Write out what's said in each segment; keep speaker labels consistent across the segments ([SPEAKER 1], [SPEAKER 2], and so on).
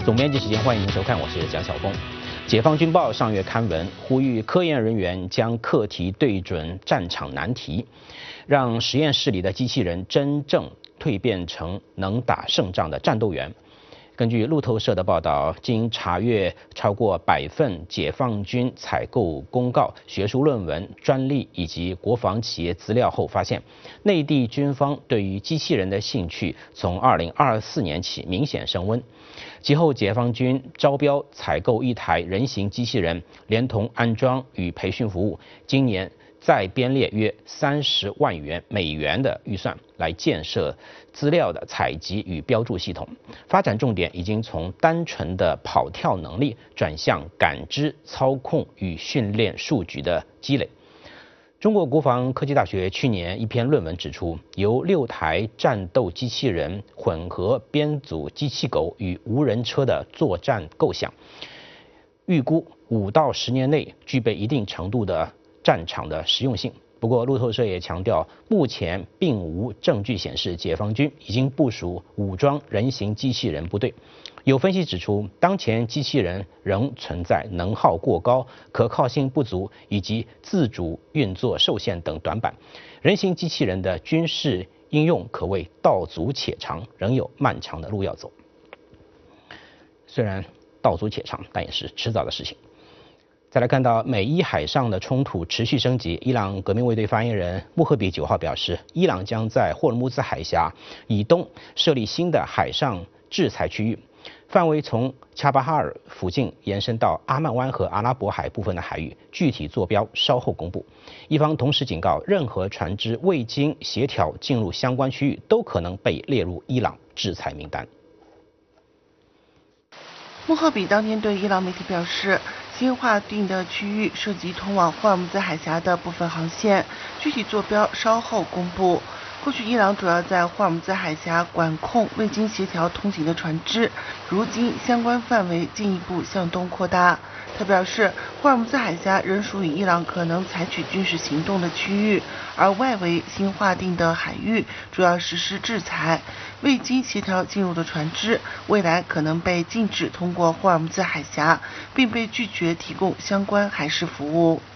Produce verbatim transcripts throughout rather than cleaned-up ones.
[SPEAKER 1] 总编辑时间，欢迎您收看，我是蒋晓峰。解放军报上月刊文呼吁科研人员将课题对准战场难题，让实验室里的机器人真正蜕变成能打胜仗的战斗员。根据路透社的报道，经查阅超过百份解放军采购公告、学术论文、专利以及国防企业资料后，发现内地军方对于机器人的兴趣从二零二四年起明显升温。其后，解放军招标采购一台人形机器人，连同安装与培训服务，今年再编列约三十万元美元的预算来建设资料的采集与标注系统，发展重点已经从单纯的跑跳能力转向感知、操控与训练数据的积累。中国国防科技大学去年一篇论文指出，由六台战斗机器人混合编组机器狗与无人车的作战构想，预估五到十年内具备一定程度的战场的实用性。不过，路透社也强调，目前并无证据显示解放军已经部署武装人形机器人部队。有分析指出，当前机器人仍存在能耗过高、可靠性不足以及自主运作受限等短板，人形机器人的军事应用可谓道阻且长，仍有漫长的路要走。虽然道阻且长，但也是迟早的事情。再来看到美伊海上的冲突持续升级，伊朗革命卫队发言人穆赫比九号表示，伊朗将在霍尔木兹海峡以东设立新的海上制裁区域，范围从恰巴哈尔附近延伸到阿曼湾和阿拉伯海部分的海域，具体坐标稍后公布。伊方同时警告，任何船只未经协调进入相关区域，都可能被列入伊朗制裁名单。
[SPEAKER 2] 穆赫比当天对伊朗媒体表示，新划定的区域涉及通往霍尔木兹海峡的部分航线，具体坐标稍后公布。过去伊朗主要在霍尔木兹海峡管控未经协调通行的船只，如今相关范围进一步向东扩大。他表示，霍尔木兹海峡仍属于伊朗可能采取军事行动的区域，而外围新划定的海域主要实施制裁，未经协调进入的船只未来可能被禁止通过霍尔木兹海峡，并被拒绝提供相关海事服务。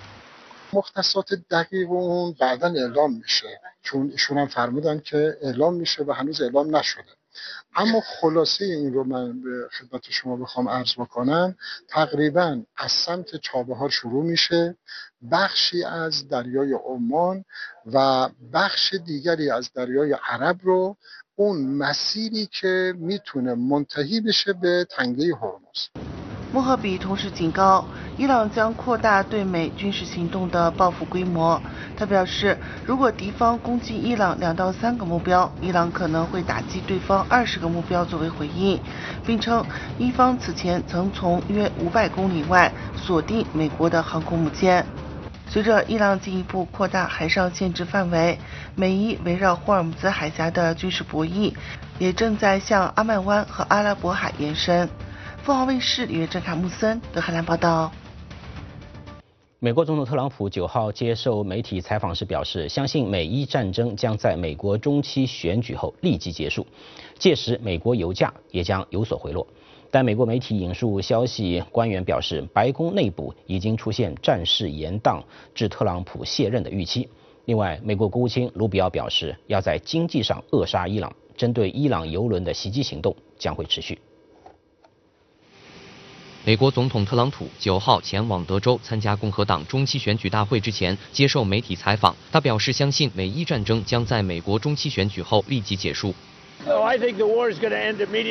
[SPEAKER 3] مختصات دقیق اون بعداً اعلام میشه چون ایشون هم فرمودن که اعلام میشه و هنوز اعلام نشده. اما خلاصه این رو من به خدمت شما بخوام عرض بکنم، تقریباً از سمت چابهار شروع میشه، بخشی از دریای عمان و بخش دیگری از دریای عرب رو اون مسیری که میتونه منتهی بشه به تنگه هرمز.
[SPEAKER 2] 穆赫比同时警告，伊朗将扩大对美军事行动的报复规模。他表示，如果敌方攻击伊朗两到三个目标，伊朗可能会打击对方二十个目标作为回应，并称伊方此前曾从约五百公里外锁定美国的航空母舰。随着伊朗进一步扩大海上限制范围，美伊围绕霍尔木兹海峡的军事博弈也正在向阿曼湾和阿拉伯海延伸。凤凰卫视李月珍、卡穆森德黑兰报道。
[SPEAKER 1] 美国总统特朗普九号接受媒体采访时表示，相信美伊战争将在美国中期选举后立即结束，届时美国油价也将有所回落。但美国媒体引述消息官员表示，白宫内部已经出现战事延宕至特朗普卸任的预期。另外，美国国务卿卢比奥表示，要在经济上扼杀伊朗，针对伊朗油轮的袭击行动将会持续。
[SPEAKER 4] 美国总统特朗普九号前往德州参加共和党中期选举大会之前，接受媒体采访，他表示相信美伊战争将在美国中期选举后立即结束。